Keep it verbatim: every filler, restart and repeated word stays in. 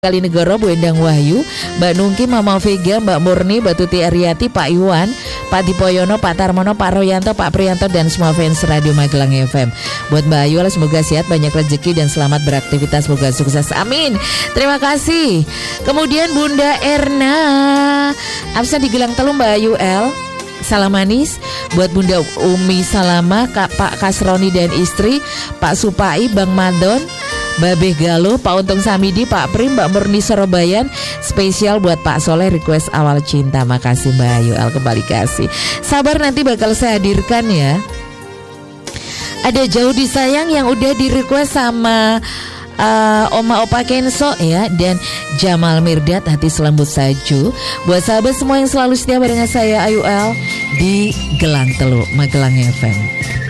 Kalinegoro, Bu Endang Wahyu, Mbak Nungki, Mama Vega, Mbak Murni, Mbak Tuti Ariati, Pak Iwan, Pak Dipoyono, Pak Tarmono, Pak Royanto, Pak Priyanto, dan semua fans Radio Magelang F M. Buat Mbak Ayu, semoga sehat, banyak rezeki dan selamat beraktivitas, semoga sukses, amin. Terima kasih. Kemudian Bunda Erna, absen di Gelang Telu, Mbak Ayu L. Salam manis buat Bunda Umi Salama, Kak Pak Kasroni dan istri, Pak Supai, Bang Madon, Babeh Galuh, Pak Untung Samidi, Pak Prim, Mbak Murni Sorobayan. Spesial buat Pak Soleh, request Awal Cinta. Makasih Mbak Ayu Al, kembali kasih. Sabar, nanti bakal saya hadirkan ya. Ada Jauh Disayang yang udah di request sama Uh, Oma Opa Kenso ya, dan Jamal Mirdad, Hati Selembut Saju. Buat sahabat semua yang selalu setia barengan saya Ayu L di Gelang Telu Magelang F M.